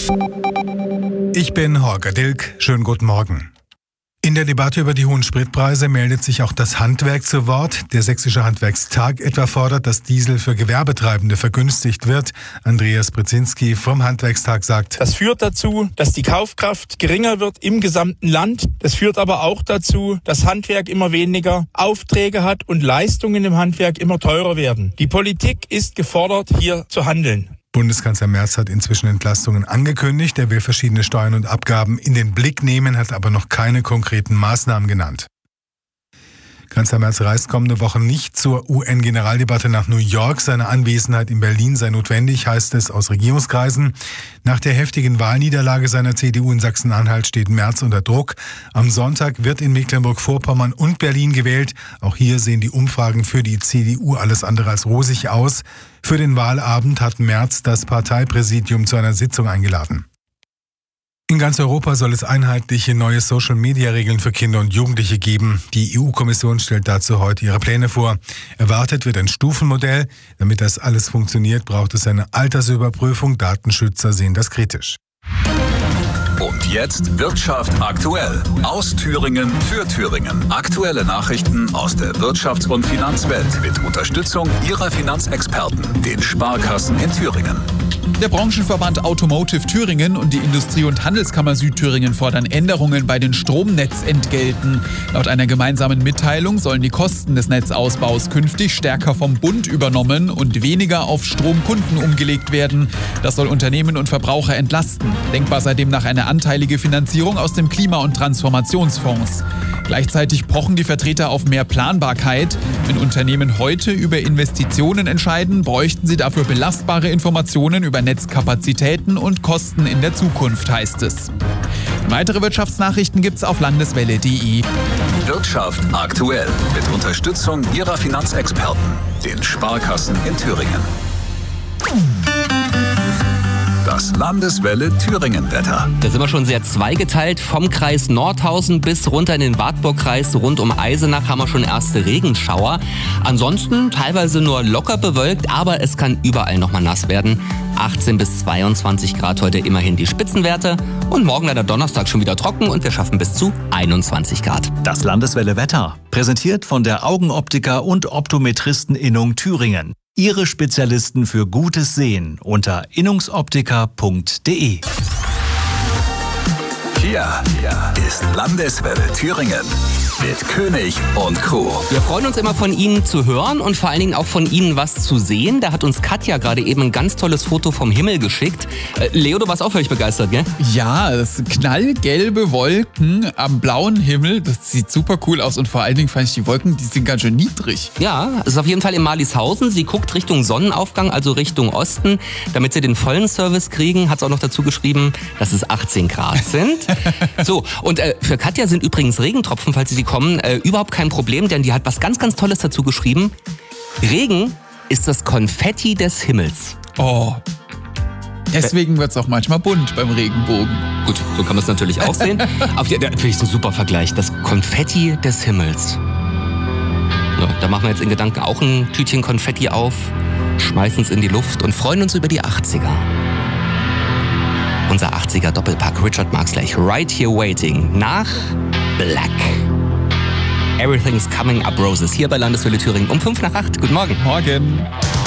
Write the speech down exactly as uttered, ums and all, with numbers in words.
Ich bin Holger Dilk. Schönen guten Morgen. In der Debatte über die hohen Spritpreise meldet sich auch das Handwerk zu Wort. Der Sächsische Handwerkstag etwa fordert, dass Diesel für Gewerbetreibende vergünstigt wird. Andreas Brzezinski vom Handwerkstag sagt: Das führt dazu, dass die Kaufkraft geringer wird im gesamten Land. Das führt aber auch dazu, dass Handwerk immer weniger Aufträge hat und Leistungen im Handwerk immer teurer werden. Die Politik ist gefordert, hier zu handeln. Bundeskanzler Merz hat inzwischen Entlastungen angekündigt. Er will verschiedene Steuern und Abgaben in den Blick nehmen, hat aber noch keine konkreten Maßnahmen genannt. Kanzler Merz reist kommende Woche nicht zur U N-Generaldebatte nach New York. Seine Anwesenheit in Berlin sei notwendig, heißt es aus Regierungskreisen. Nach der heftigen Wahlniederlage seiner C D U in Sachsen-Anhalt steht Merz unter Druck. Am Sonntag wird in Mecklenburg-Vorpommern und Berlin gewählt. Auch hier sehen die Umfragen für die C D U alles andere als rosig aus. Für den Wahlabend hat Merz das Parteipräsidium zu einer Sitzung eingeladen. In ganz Europa soll es einheitliche neue Social-Media-Regeln für Kinder und Jugendliche geben. Die E U-Kommission stellt dazu heute ihre Pläne vor. Erwartet wird ein Stufenmodell. Damit das alles funktioniert, braucht es eine Altersüberprüfung. Datenschützer sehen das kritisch. Und jetzt Wirtschaft aktuell. Aus Thüringen für Thüringen. Aktuelle Nachrichten aus der Wirtschafts- und Finanzwelt mit Unterstützung Ihrer Finanzexperten, den Sparkassen in Thüringen. Der Branchenverband Automotive Thüringen und die Industrie- und Handelskammer Südthüringen fordern Änderungen bei den Stromnetzentgelten. Laut einer gemeinsamen Mitteilung sollen die Kosten des Netzausbaus künftig stärker vom Bund übernommen und weniger auf Stromkunden umgelegt werden. Das soll Unternehmen und Verbraucher entlasten. Denkbar sei demnach eine anteilige Finanzierung aus dem Klima- und Transformationsfonds. Gleichzeitig pochen die Vertreter auf mehr Planbarkeit. Wenn Unternehmen heute über Investitionen entscheiden, bräuchten sie dafür belastbare Informationen über Netzkapazitäten und Kosten in der Zukunft, heißt es. Weitere Wirtschaftsnachrichten gibt's auf landeswelle punkt de. Wirtschaft aktuell mit Unterstützung Ihrer Finanzexperten, den Sparkassen in Thüringen. Das Landeswelle Thüringen-Wetter. Da sind wir schon sehr zweigeteilt. Vom Kreis Nordhausen bis runter in den Wartburgkreis rund um Eisenach haben wir schon erste Regenschauer. Ansonsten teilweise nur locker bewölkt, aber es kann überall nochmal nass werden. achtzehn bis zweiundzwanzig Grad heute immerhin die Spitzenwerte. Und morgen leider Donnerstag schon wieder trocken und wir schaffen bis zu einundzwanzig Grad. Das Landeswelle Wetter. Präsentiert von der Augenoptiker und Optometristen-Innung Thüringen. Ihre Spezialisten für gutes Sehen unter innungsoptiker punkt de. Hier, hier ist Landeswelle Thüringen mit König und Crew. Wir freuen uns immer von Ihnen zu hören und vor allen Dingen auch von Ihnen was zu sehen. Da hat uns Katja gerade eben ein ganz tolles Foto vom Himmel geschickt. Äh, Leo, du warst auch völlig begeistert, gell? Ja, das sind knallgelbe Wolken am blauen Himmel. Das sieht super cool aus und vor allen Dingen fand ich die Wolken, die sind ganz schön niedrig. Ja, es ist auf jeden Fall in Marlishausen. Sie guckt Richtung Sonnenaufgang, also Richtung Osten. Damit sie den vollen Service kriegen, hat es auch noch dazu geschrieben, dass es achtzehn Grad sind. So, und äh, für Katja sind übrigens Regentropfen, falls sie die kommen, äh, überhaupt kein Problem, denn die hat was ganz, ganz Tolles dazu geschrieben. Regen ist das Konfetti des Himmels. Oh, deswegen wird es auch manchmal bunt beim Regenbogen. Gut, so kann man es natürlich auch sehen. Auf der, der finde ich ein super Vergleich. Das Konfetti des Himmels. So, da machen wir jetzt in Gedanken auch ein Tütchen Konfetti auf, schmeißen es in die Luft und freuen uns über die achtziger. Unser achtziger Doppelpack. Richard Marx gleich. Right Here Waiting. Nach Black. Everything's Coming Up Roses. Hier bei Landeswelle Thüringen um fünf nach acht. Guten Morgen. Morgen.